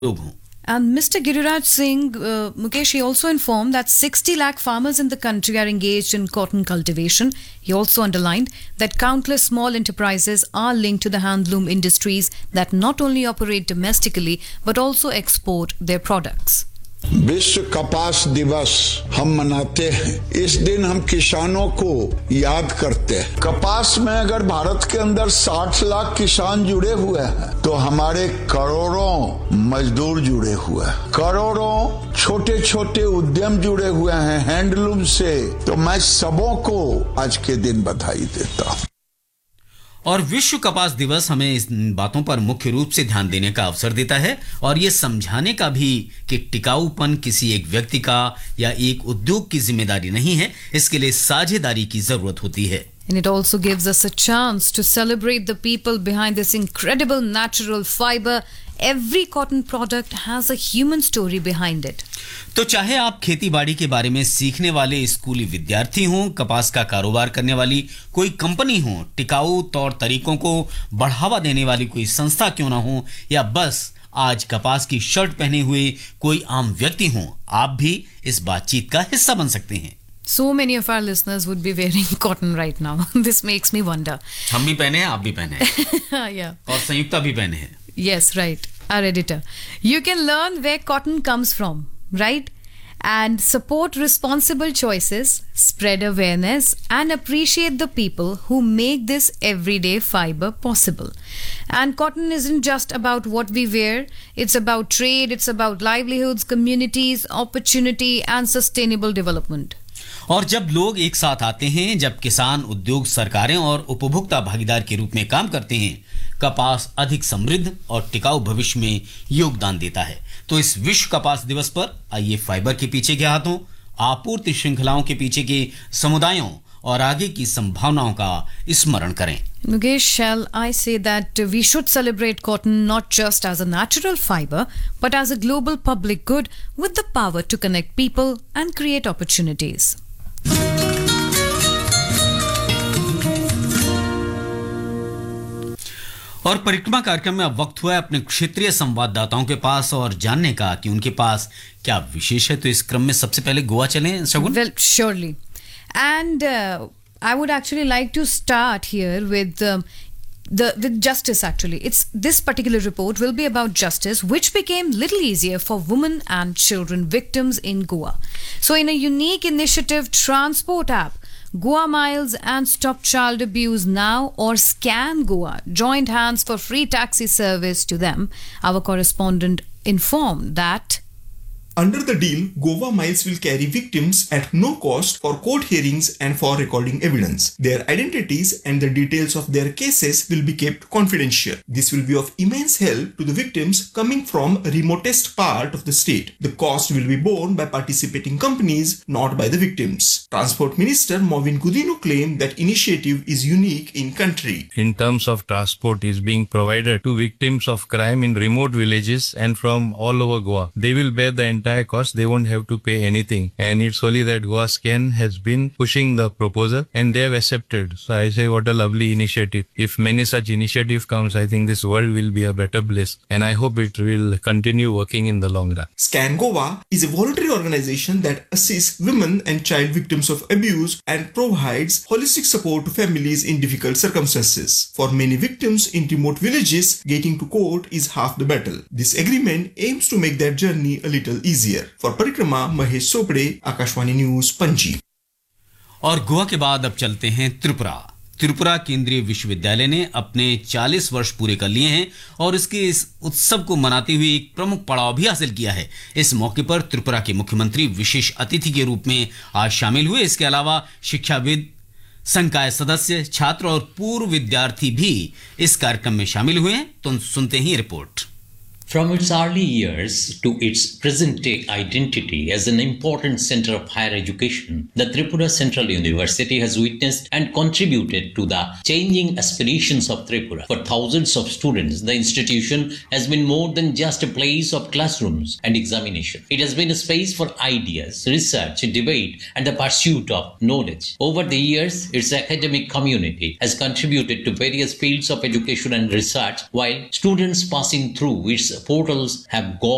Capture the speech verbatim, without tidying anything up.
लोग हों। And Mister Giriraj Singh, uh, Mukesh, he also informed that sixty lakh farmers in the country are engaged in cotton cultivation. He also underlined that countless small enterprises are linked to the handloom industries that not only operate domestically but also export their products. विश्व कपास दिवस हम मनाते हैं। इस दिन हम किसानों को याद करते हैं। कपास में अगर भारत के अंदर साठ लाख किसान जुड़े हुए हैं तो हमारे करोड़ों मजदूर जुड़े हुए हैं, करोड़ों छोटे छोटे उद्यम जुड़े हुए हैं हैंडलूम से। तो मैं सबों को आज के दिन बधाई देता हूँ। और विश्व कपास दिवस हमें इस बातों पर मुख्य रूप से ध्यान देने का अवसर देता है और ये समझाने का भी कि टिकाऊपन किसी एक व्यक्ति का या एक उद्योग की जिम्मेदारी नहीं है, इसके लिए साझेदारी की जरूरत होती है। And it also gives us a chance to celebrate the people behind this incredible natural fiber. Every cotton product has a human story behind it. तो चाहे आप खेती बाड़ी के बारे में सीखने वाले स्कूली विद्यार्थी हों, कपास का कारोबार करने वाली कोई कंपनी हो, टिकाऊ तौर तरीकों को बढ़ावा देने वाली कोई संस्था क्यों ना हो, या बस आज कपास की शर्ट पहने हुए कोई आम व्यक्ति हो, आप भी इस बातचीत का हिस्सा बन सकते हैं। So many of our listeners would be wearing cotton right now. This makes me wonder. हम भी पहने हैं, आप भी पहने हैं। Yeah. और संयुक्ता भी पहने हैं। Yes, right. Our editor. You can learn where cotton comes from, right? And support responsible choices, spread awareness, and appreciate the people who make this everyday fiber possible. And cotton isn't just about what we wear, it's about trade, it's about livelihoods, communities, opportunity, and sustainable development. और जब लोग एक साथ आते हैं, जब किसान, उद्योग, सरकारें और उपभोक्ता भागीदार के रूप में काम करते हैं, कपास अधिक समृद्ध और टिकाऊ भविष्य में योगदान देता है। तो इस विश्व कपास दिवस पर आइए फाइबर के पीछे के हाथों, आपूर्ति श्रृंखलाओं के पीछे के समुदायों और आगे की संभावनाओं का स्मरण करें। Mukesh, shall I say that we should celebrate cotton not just as a natural fiber, but as a global public good with the power to connect people and create opportunities. और परिक्रमा कार्यक्रम में अब वक्त हुआ है अपने क्षेत्रीय संवाददाताओं के पास और जानने का कि उनके पास क्या विशेष है। तो इस क्रम में सबसे पहले गोवा चलें शगुन। Well, surely. And uh, I would actually like to start here with um, the with justice. Actually, it's this particular report will be about justice, which became little easier for women and children victims in Goa. So, in a unique initiative, Transport app, Goa Miles and Stop Child Abuse Now or Scan Goa joined hands for free taxi service to them. Our correspondent informed that under the deal, Goa Miles will carry victims at no cost for court hearings and for recording evidence. Their identities and the details of their cases will be kept confidential. This will be of immense help to the victims coming from remotest part of the state. The cost will be borne by participating companies, not by the victims. Transport Minister Movin Gudino claimed that initiative is unique in country. In terms of transport is being provided to victims of crime in remote villages and from all over Goa. They will bear the entire cost, they won't have to pay anything, and it's only that Goa Scan has been pushing the proposal and they have accepted. So I say what a lovely initiative. If many such initiative comes, I think this world will be a better place, and I hope it will continue working in the long run. Scan Goa is a voluntary organization that assists women and child victims of abuse and provides holistic support to families in difficult circumstances. For many victims in remote villages, getting to court is half the battle. This agreement aims to make that journey a little easier. For परिक्रमा, Mahesh सोपड़े, Akashvani news, Panaji. और गोवा के बाद अब चलते हैं त्रिपुरा। त्रिपुरा केंद्रीय विश्वविद्यालय ने अपने चालीस वर्ष पूरे कर लिए हैं और इसके इस उत्सव को मनाते हुए एक प्रमुख पड़ाव भी हासिल किया है। इस मौके पर त्रिपुरा के मुख्यमंत्री विशेष अतिथि के रूप में आज शामिल हुए। इसके अलावा शिक्षाविद, संकाय सदस्य, छात्र और पूर्व विद्यार्थी भी इस कार्यक्रम में शामिल हुए हैं। तो सुनते हैं report. From its early years to its present-day identity as an important center of higher education, the Tripura Central University has witnessed and contributed to the changing aspirations of Tripura. For thousands of students, the institution has been more than just a place of classrooms and examination. It has been a space for ideas, research, debate, and the pursuit of knowledge. Over the years, its academic community has contributed to various fields of education and research, while students passing through its portals have gone